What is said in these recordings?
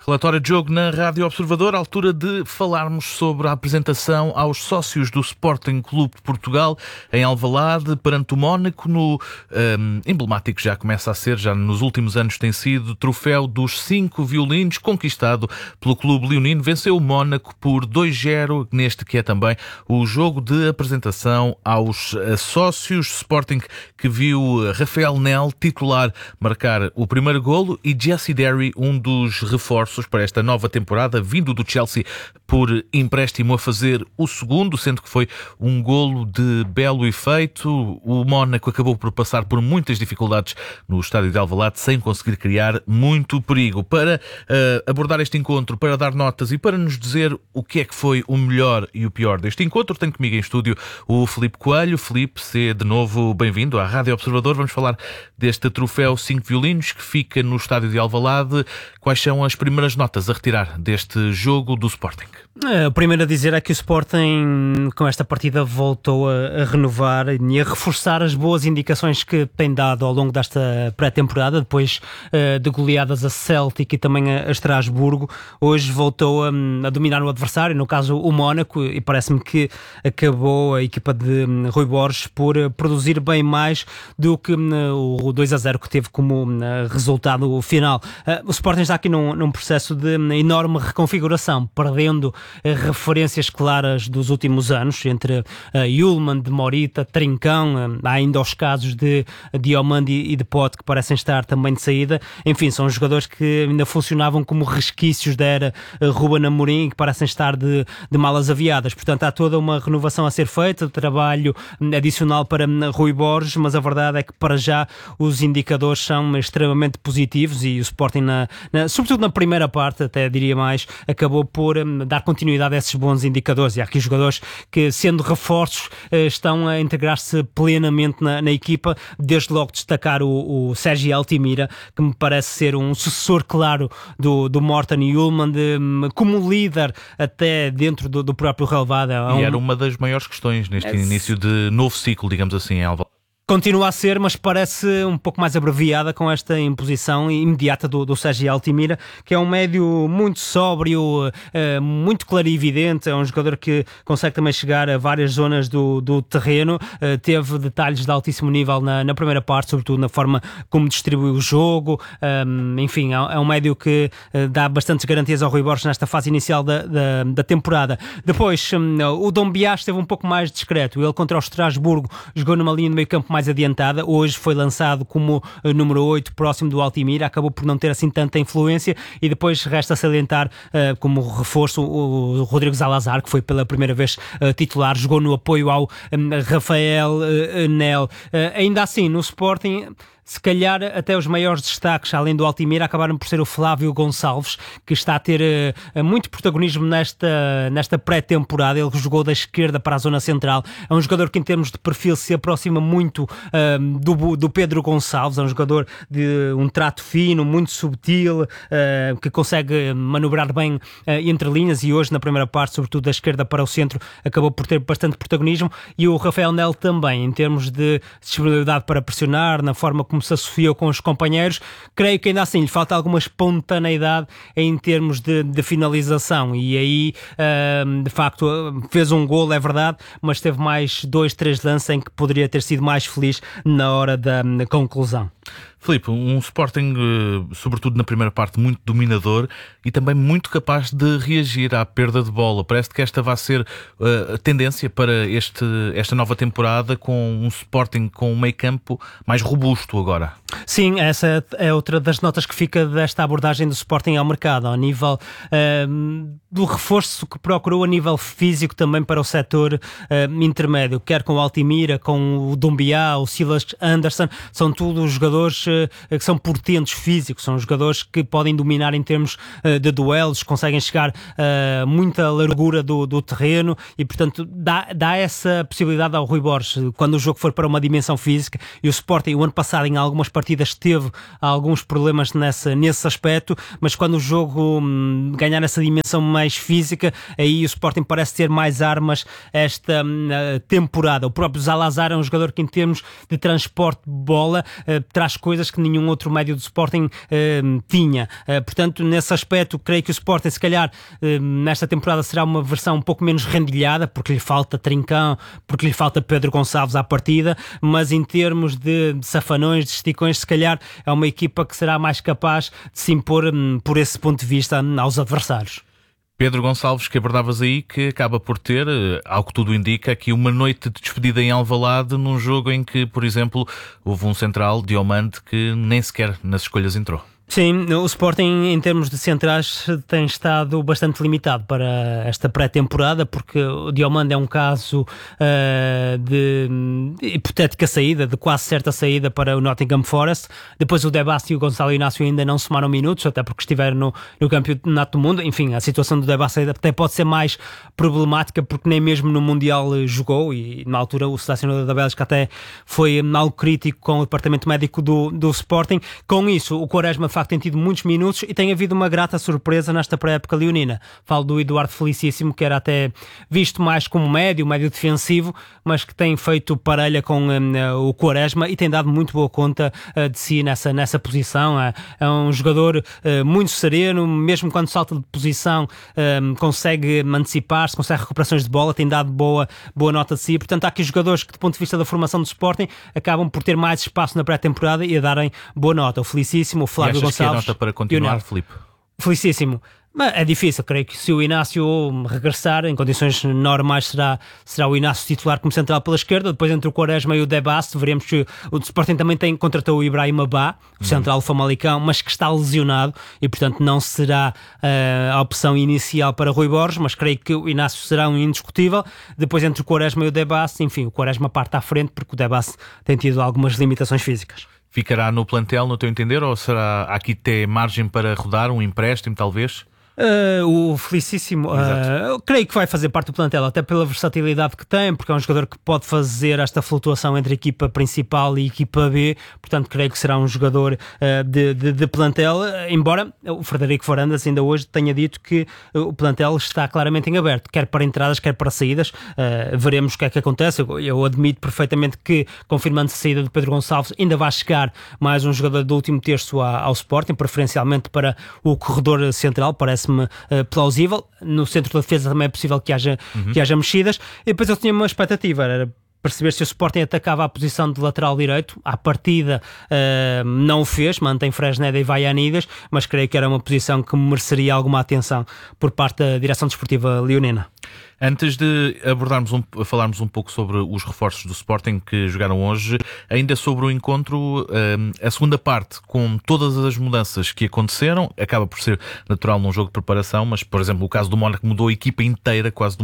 Relatório de jogo na Rádio Observador, à altura de falarmos sobre a apresentação aos sócios do Sporting Clube de Portugal em Alvalade, perante o Mónaco, no emblemático, já começa a ser, já nos últimos anos tem sido, troféu dos 5 violinos, conquistado pelo Clube Leonino. Venceu o Mónaco por 2-0, neste que é também o jogo de apresentação aos sócios. Sporting que viu Rafael Nel, titular, marcar o primeiro golo, e Jesse Derry, um dos reforços para esta nova temporada, vindo do Chelsea por empréstimo, a fazer o segundo, sendo que foi um golo de belo efeito. O Mónaco acabou por passar por muitas dificuldades no estádio de Alvalade, sem conseguir criar muito perigo. Para abordar este encontro, para dar notas e para nos dizer o que é que foi o melhor e o pior deste encontro, tenho comigo em estúdio o Filipe Coelho. Filipe, seja de novo bem-vindo à Rádio Observador. Vamos falar deste troféu 5 violinos que fica no estádio de Alvalade. Quais são as primeiras notas a retirar deste jogo do Sporting? O primeiro a dizer é que o Sporting, com esta partida, voltou a renovar e a reforçar as boas indicações que tem dado ao longo desta pré-temporada, depois de goleadas a Celtic e também a Estrasburgo. Hoje voltou a dominar o adversário, no caso o Mónaco, e parece-me que acabou a equipa de Rui Borges por produzir bem mais do que o 2-0 que teve como resultado final. O Sporting está aqui num processo de enorme reconfiguração, perdendo referências claras dos últimos anos, entre Yulman, de Morita, Trincão, há ainda os casos de Diomande e de Pote que parecem estar também de saída. Enfim, são jogadores que ainda funcionavam como resquícios da era Ruben Amorim e que parecem estar de malas aviadas. Portanto, há toda uma renovação a ser feita, trabalho adicional para Rui Borges, mas a verdade é que para já os indicadores são extremamente positivos e o Sporting, sobretudo na primeira parte, até diria mais, acabou por dar continuidade a esses bons indicadores. E há aqui jogadores que, sendo reforços, estão a integrar-se plenamente na equipa. Desde logo destacar o Sergi Altimira, que me parece ser um sucessor claro do Morten Yulman, como líder até dentro do próprio relevado. E era uma das maiores questões neste início de novo ciclo, digamos assim, em Alvalade. Continua a ser, mas parece um pouco mais abreviada com esta imposição imediata do Sergi Altimira, que é um médio muito sóbrio, muito clarividente, é um jogador que consegue também chegar a várias zonas do terreno, teve detalhes de altíssimo nível na primeira parte, sobretudo na forma como distribui o jogo. Enfim, é um médio que dá bastantes garantias ao Rui Borges nesta fase inicial da temporada. Depois, o Dombiá esteve um pouco mais discreto. Ele contra o Estrasburgo jogou numa linha de meio campo mais adiantada. Hoje foi lançado como número 8, próximo do Altimira, acabou por não ter assim tanta influência, e depois resta salientar como reforço o Rodrigo Zalazar, que foi pela primeira vez titular, jogou no apoio ao Rafael Nel. Ainda assim, no Sporting, se calhar até os maiores destaques, além do Altimira, acabaram por ser o Flávio Gonçalves, que está a ter muito protagonismo nesta pré-temporada. Ele jogou da esquerda para a zona central. É um jogador que, em termos de perfil, se aproxima muito do Pedro Gonçalves. É um jogador de um trato fino, muito subtil, que consegue manobrar bem entre linhas, e hoje, na primeira parte, sobretudo da esquerda para o centro, acabou por ter bastante protagonismo. E o Rafael Nel também, em termos de disponibilidade para pressionar, na forma como se associou com os companheiros. Creio que ainda assim lhe falta alguma espontaneidade em termos de finalização, e aí de facto fez um golo, é verdade, mas teve mais 2-3 lances em que poderia ter sido mais feliz na hora da conclusão. Filipe, um Sporting, sobretudo na primeira parte, muito dominador e também muito capaz de reagir à perda de bola. Parece que esta vai ser a tendência para esta nova temporada, com um Sporting com um meio-campo mais robusto agora. Sim, essa é outra das notas que fica desta abordagem do Sporting ao mercado, ao nível do reforço que procurou a nível físico também para o setor intermédio, quer com o Altimira, com o Dombiá, o Silas Anderson. São todos jogadores que são portentos físicos, são jogadores que podem dominar em termos de duelos, conseguem chegar a muita largura do terreno, e portanto dá essa possibilidade ao Rui Borges, quando o jogo for para uma dimensão física. E o Sporting, o ano passado, em algumas partidas, partidas teve alguns problemas nesse aspecto, mas quando o jogo ganhar essa dimensão mais física, aí o Sporting parece ter mais armas esta temporada. O próprio Zalazar é um jogador que, em termos de transporte de bola, traz coisas que nenhum outro médio do Sporting tinha. Portanto, nesse aspecto, creio que o Sporting, se calhar, nesta temporada será uma versão um pouco menos rendilhada, porque lhe falta Trincão, porque lhe falta Pedro Gonçalves à partida, mas em termos de safanões, de esticões, se calhar é uma equipa que será mais capaz de se impor por esse ponto de vista aos adversários. Pedro Gonçalves, que abordavas aí, que acaba por ter, ao que tudo indica, aqui uma noite de despedida em Alvalade, num jogo em que, por exemplo, houve um central, Diomande, que nem sequer nas escolhas entrou. Sim, o Sporting, em termos de centrais, tem estado bastante limitado para esta pré-temporada, porque o Diomande é um caso de hipotética saída, de quase certa saída para o Nottingham Forest. Depois o De Bast e o Gonçalo Inácio ainda não somaram minutos, até porque estiveram no Campeonato do Mundo. Enfim, a situação do De Bast até pode ser mais problemática, porque nem mesmo no Mundial jogou, e na altura o selecionador da Bélgica até foi algo crítico com o departamento médico do Sporting. Com isso, o Quaresma de facto tem tido muitos minutos e tem havido uma grata surpresa nesta pré-época leonina. Falo do Eduardo Felicíssimo, que era até visto mais como médio defensivo, mas que tem feito parelha com o Quaresma e tem dado muito boa conta de si nessa posição. É um jogador muito sereno, mesmo quando salta de posição consegue antecipar-se, consegue recuperações de bola, tem dado boa nota de si. Portanto, há aqui jogadores que, do ponto de vista da formação do Sporting, acabam por ter mais espaço na pré-temporada e a darem boa nota. O Felicíssimo, o Flávio Gonçalves. Que é a nota para continuar, Filipe? Felicíssimo. Mas é difícil, creio que se o Inácio regressar em condições normais será o Inácio titular como central pela esquerda. Depois, entre o Quaresma e o De Bast, veremos que o Sporting também contratou o Ibrahim Abá, o central do Famalicão, mas que está lesionado e portanto não será a opção inicial para Rui Borges, mas creio que o Inácio será um indiscutível. Depois, entre o Quaresma e o De Bast, enfim, o Quaresma parte à frente porque o De Bast tem tido algumas limitações físicas. Ficará no plantel, no teu entender, ou será aqui ter margem para rodar um empréstimo, talvez? O Felicíssimo, creio que vai fazer parte do plantel, até pela versatilidade que tem, porque é um jogador que pode fazer esta flutuação entre a equipa principal e a equipa B, portanto creio que será um jogador de plantel, embora o Frederico Varandas ainda hoje tenha dito que o plantel está claramente em aberto, quer para entradas, quer para saídas. Veremos o que é que acontece. Eu admito perfeitamente que, confirmando a saída de Pedro Gonçalves, ainda vai chegar mais um jogador do último terço ao Sporting, preferencialmente para o corredor central, parece-me plausível. No centro da defesa também é possível que haja mexidas. E depois eu tinha uma expectativa, era perceber se o Sporting atacava a posição de lateral direito. À partida não o fez, mantém Fresneda e Vaianidas, mas creio que era uma posição que mereceria alguma atenção por parte da direção desportiva leonina. Antes de falarmos um pouco sobre os reforços do Sporting que jogaram hoje, ainda sobre o encontro, a segunda parte, com todas as mudanças que aconteceram, acaba por ser natural num jogo de preparação, mas, por exemplo, o caso do Mónaco mudou a equipa inteira quase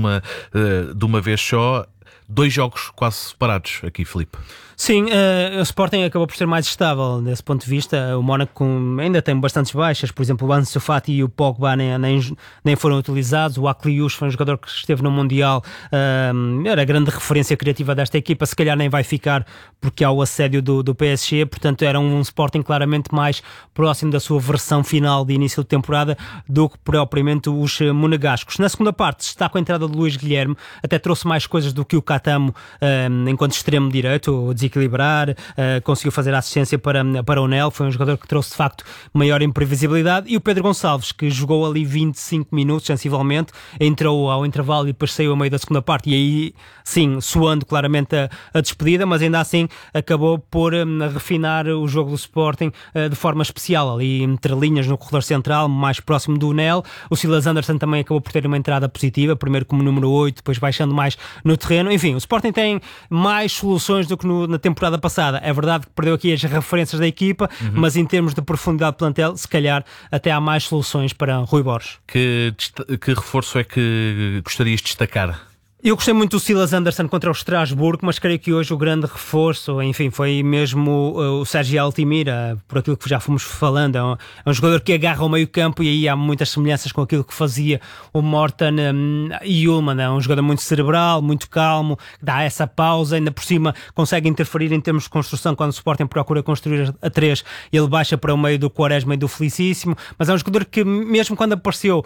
de uma vez só. 2 jogos quase separados aqui, Filipe. Sim, o Sporting acabou por ser mais estável desse ponto de vista. O Mónaco ainda tem bastantes baixas, por exemplo o Ansu Fati e o Pogba nem foram utilizados. O Akliouche foi um jogador que esteve no Mundial, era a grande referência criativa desta equipa, se calhar nem vai ficar porque há o assédio do PSG, portanto era um Sporting claramente mais próximo da sua versão final de início de temporada do que propriamente os monegascos. Na segunda parte destaco a entrada de Luís Guilherme, até trouxe mais coisas do que o Catamo enquanto extremo direito, desequilibrar, conseguiu fazer a assistência para o Nel, foi um jogador que trouxe de facto maior imprevisibilidade. E o Pedro Gonçalves, que jogou ali 25 minutos sensivelmente, entrou ao intervalo e depois saiu a meio da segunda parte, e aí sim, suando claramente a despedida, mas ainda assim acabou por refinar o jogo do Sporting de forma especial, ali entre linhas no corredor central, mais próximo do Nel. O Silas Anderson também acabou por ter uma entrada positiva, primeiro como número 8, depois baixando mais no terreno. Enfim, o Sporting tem mais soluções do que na temporada passada. É verdade que perdeu aqui as referências da equipa, mas em termos de profundidade de plantel, se calhar até há mais soluções para Rui Borges. Que reforço é que gostarias de destacar? Eu gostei muito do Silas Anderson contra o Estrasburgo, mas creio que hoje o grande reforço, enfim, foi mesmo o Sergi Altimira, por aquilo que já fomos falando. É um jogador que agarra o meio campo e aí há muitas semelhanças com aquilo que fazia o Morten e Ullmann. É um jogador muito cerebral, muito calmo, dá essa pausa, ainda por cima consegue interferir em termos de construção. Quando o Sporting procura construir a 3, ele baixa para o meio do Quaresma e do Felicíssimo, mas é um jogador que mesmo quando apareceu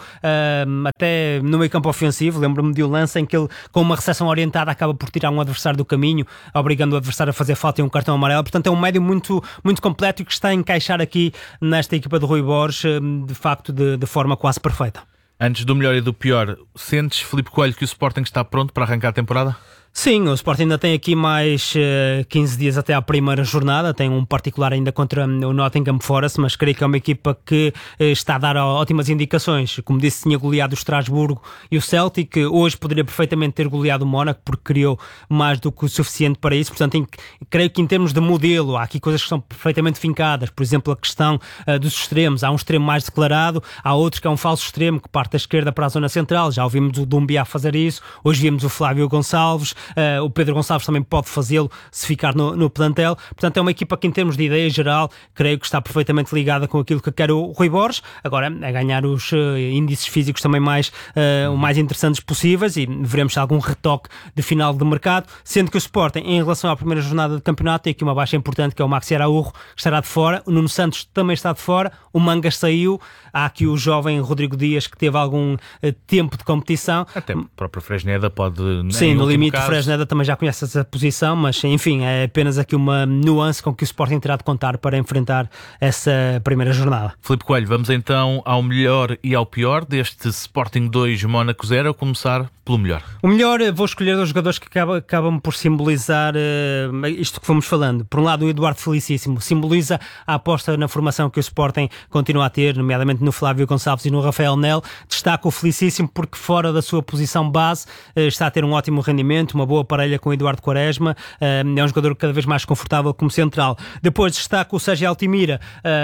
até no meio campo ofensivo, lembro-me de um lance em que ele, com uma recepção orientada, acaba por tirar um adversário do caminho, obrigando o adversário a fazer falta e um cartão amarelo. Portanto, é um médio muito, muito completo e que está a encaixar aqui nesta equipa do Rui Borges, de facto, de forma quase perfeita. Antes do melhor e do pior, sentes, Filipe Coelho, que o Sporting está pronto para arrancar a temporada? Sim, o Sporting ainda tem aqui mais 15 dias até à primeira jornada, tem um particular ainda contra o Nottingham Forest, mas creio que é uma equipa que está a dar ótimas indicações. Como disse, tinha goleado o Estrasburgo e o Celtic, hoje poderia perfeitamente ter goleado o Mónaco, porque criou mais do que o suficiente para isso. Portanto, creio que em termos de modelo, há aqui coisas que são perfeitamente fincadas. Por exemplo, a questão dos extremos. Há um extremo mais declarado, há outro que é um falso extremo, que parte da esquerda para a zona central. Já ouvimos o Doumbia fazer isso, hoje vimos o Flávio Gonçalves. O Pedro Gonçalves também pode fazê-lo se ficar no plantel. Portanto, é uma equipa que, em termos de ideia geral, creio que está perfeitamente ligada com aquilo que quer o Rui Borges. Agora, é ganhar os índices físicos também mais interessantes possíveis e veremos se há algum retoque de final de mercado, sendo que o Sporting, em relação à primeira jornada de campeonato, tem aqui uma baixa importante, que é o Maxi Araújo, que estará de fora. O Nuno Santos também está de fora. O Mangas saiu. Há aqui o jovem Rodrigo Dias, que teve algum tempo de competição. Até o próprio Fresneda pode... Sim, no limite o Fresneda também já conhece essa posição, mas enfim, é apenas aqui uma nuance com que o Sporting terá de contar para enfrentar essa primeira jornada. Filipe Coelho, vamos então ao melhor e ao pior deste Sporting 2 Mónaco 0, a começar pelo melhor. O melhor, vou escolher dois jogadores que acabam por simbolizar isto que fomos falando. Por um lado, o Eduardo Felicíssimo simboliza a aposta na formação que o Sporting continua a ter, nomeadamente no Flávio Gonçalves e no Rafael Nel. Destaca o Felicíssimo porque fora da sua posição base está a ter um ótimo rendimento, uma boa parelha com o Eduardo Quaresma, é um jogador cada vez mais confortável como central. Depois destaca o Sergi Altimira,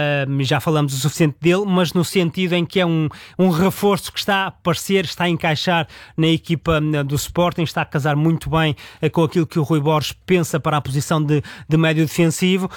já falamos o suficiente dele, mas no sentido em que é um reforço que está a aparecer, está a encaixar na equipa do Sporting, está a casar muito bem com aquilo que o Rui Borges pensa para a posição de médio defensivo,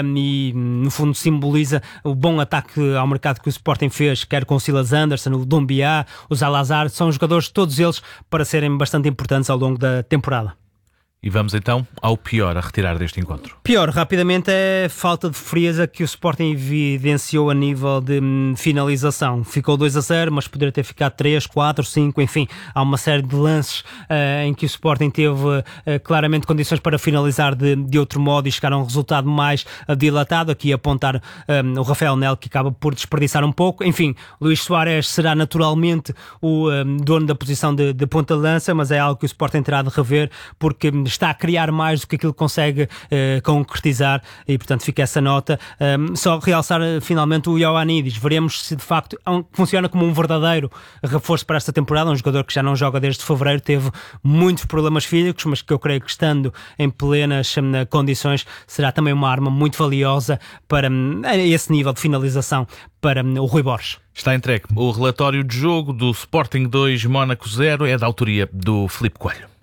e no fundo simboliza o bom ataque ao mercado que o Sporting fez, quer com o Silas Anderson, o Doumbia, o Zalazar. São jogadores, todos eles, para serem bastante importantes ao longo da temporada. E vamos então ao pior a retirar deste encontro. Pior, rapidamente, é a falta de frieza que o Sporting evidenciou a nível de finalização. Ficou 2-0, mas poderia ter ficado 3, 4, 5, enfim. Há uma série de lances em que o Sporting teve claramente condições para finalizar de outro modo e chegar a um resultado mais dilatado. Aqui apontar o Rafael Nel, que acaba por desperdiçar um pouco. Enfim, Luís Soares será naturalmente o dono da posição de ponta de lança, mas é algo que o Sporting terá de rever, porque está a criar mais do que aquilo que consegue concretizar e, portanto, fica essa nota. Só realçar finalmente o Ioannidis. Veremos se de facto funciona como um verdadeiro reforço para esta temporada. Um jogador que já não joga desde fevereiro, teve muitos problemas físicos, mas que eu creio que, estando em plenas condições, será também uma arma muito valiosa para esse nível de finalização para o Rui Borges. Está entregue o relatório de jogo do Sporting 2 Mónaco 0, é da autoria do Filipe Coelho.